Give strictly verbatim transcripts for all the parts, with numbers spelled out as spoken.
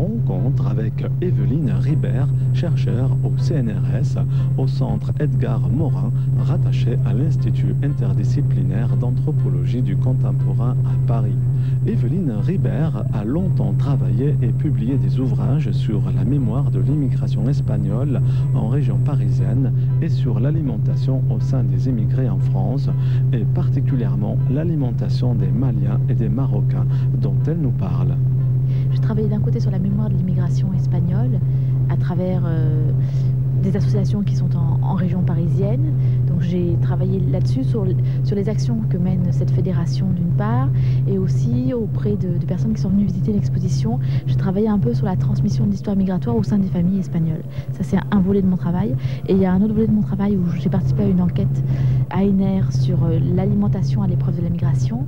rencontre avec Evelyne Ribert, chercheure au C N R S, au centre Edgar Morin, rattaché à l'Institut interdisciplinaire d'anthropologie du contemporain à Paris. Evelyne Ribert a longtemps travaillé et publié des ouvrages sur la mémoire de l'immigration espagnole en région parisienne et sur l'alimentation au sein des immigrés en France, et particulièrement l'alimentation des Maliens et des Marocains dont elle nous parle. Je travaillais d'un côté sur la mémoire de l'immigration espagnole à travers euh, des associations qui sont en, en région parisienne. Donc j'ai travaillé là-dessus sur, sur les actions que mène cette fédération d'une part, et aussi auprès de, de personnes qui sont venues visiter l'exposition. Je travaillais un peu sur la transmission de l'histoire migratoire au sein des familles espagnoles. Ça, c'est un volet de mon travail. Et il y a un autre volet de mon travail où j'ai participé à une enquête à I N E R sur euh, l'alimentation à l'épreuve de la migration.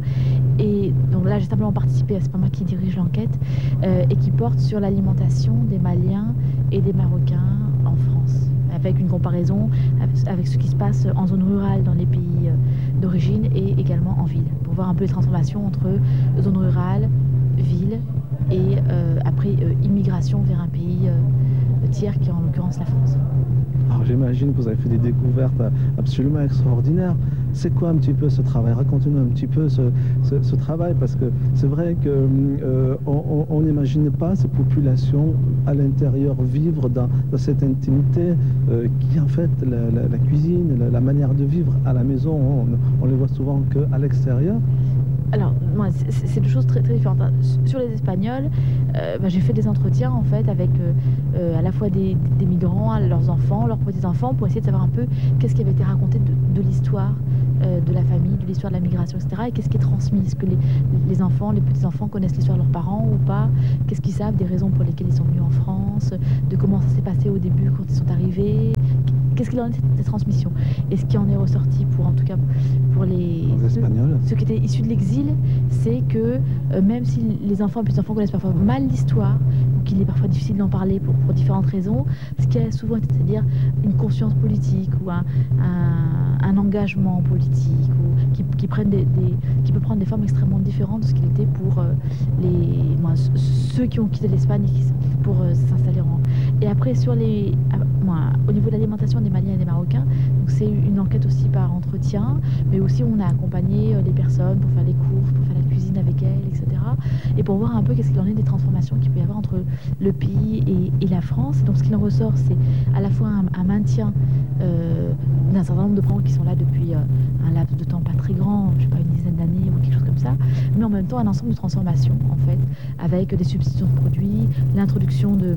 Et donc là, j'ai simplement participé, c'est pas moi qui dirige l'enquête, euh, et qui porte sur l'alimentation des Maliens et des Marocains en France, avec une comparaison avec ce qui se passe en zone rurale dans les pays d'origine et également en ville, pour voir un peu les transformations entre zone rurale, ville et euh, après euh, immigration vers un pays euh, tiers qui est en l'occurrence la France. Alors j'imagine que vous avez fait des découvertes absolument extraordinaires. C'est quoi un petit peu ce travail? Racontez-nous un petit peu ce, ce, ce travail, parce que c'est vrai qu'on euh, n'imagine pas ces populations à l'intérieur vivre dans, dans cette intimité euh, qui est en fait la, la, la cuisine, la, la manière de vivre à la maison. On, on les voit souvent qu'à l'extérieur. Alors, moi, c'est deux choses très, très différentes. Sur les Espagnols, euh, bah, j'ai fait des entretiens en fait avec euh, euh, à la fois des, des migrants, leurs enfants, leurs petits-enfants, pour essayer de savoir un peu qu'est-ce qui avait été raconté de, de l'histoire euh, de la famille, de l'histoire de la migration, et cetera. Et qu'est-ce qui est transmis? Est-ce que les, les enfants, les petits-enfants connaissent l'histoire de leurs parents ou pas? Qu'est-ce qu'ils savent des raisons pour lesquelles ils sont venus en France? De comment ça s'est passé au début quand ils sont arrivés? Qu'est-ce qu'il en est de cette transmission? Et ce qui en est ressorti, pour en tout cas pour les, ceux, ceux qui étaient issus de l'exil, c'est que euh, même si les enfants et petits-enfants connaissent parfois mal l'histoire, ou qu'il est parfois difficile d'en parler pour, pour différentes raisons, ce qui a souvent été, c'est-à-dire une conscience politique ou un, un, un engagement politique, ou qui, qui, prennent des, des, qui peut prendre des formes extrêmement différentes de ce qu'il était pour euh, les, moi, ceux qui ont quitté l'Espagne pour euh, s'installer en... Et après, sur les, moi, au niveau de l'alimentation des Maliens et des Marocains, c'est une enquête aussi par entretien, mais aussi on a accompagné les personnes pour faire les courses, pour faire la cuisine avec elles, et cetera. Et pour voir un peu qu'est-ce qu'il en est des transformations qu'il peut y avoir entre le pays et, et la France. Donc ce qu'il en ressort, c'est à la fois un, un maintien euh, d'un certain nombre de parents qui sont là depuis euh, un laps de temps pas très grand, je sais pas, une dizaine d'années ou quelque chose comme ça, mais en même temps un ensemble de transformations en fait, avec des substitutions de produits, l'introduction de,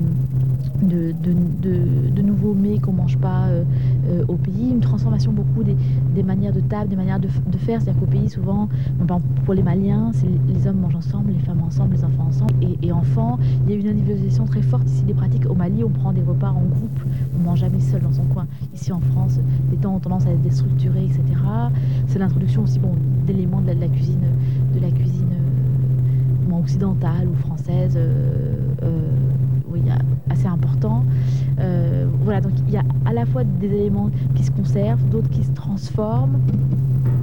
de, de, de, de nouveaux mets qu'on mange pas euh, euh, au pays, une transformation beaucoup des, des manières de table, des manières de, de faire, c'est-à-dire qu'au pays souvent, bon, pour les Maliens, c'est les hommes mangent ensemble, les femmes ensemble, les enfants ensemble, et, et enfants, il y a une individualisation très forte ici des pratiques. Au Mali, on prend des repas en groupe, on ne mange jamais seul dans son coin. Ici en France, les temps ont tendance à être déstructurés, et cetera. C'est l'introduction aussi bon, d'éléments de la, de la cuisine, de la cuisine euh, bon, occidentale ou française, euh, euh, oui, assez important. Euh, voilà, donc il y a à la fois des éléments qui se conservent, d'autres qui se transforment.